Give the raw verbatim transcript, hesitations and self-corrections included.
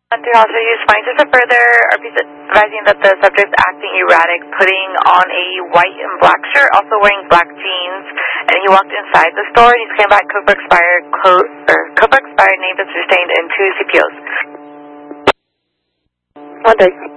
Hunter Officer used findings just a further R P advising that the subject acting erratic, putting on a white and black shirt, also wearing black jeans, and he walked inside the store and he's came back code for expired, code, or code for expired, name is sustained in two C P Os. One day.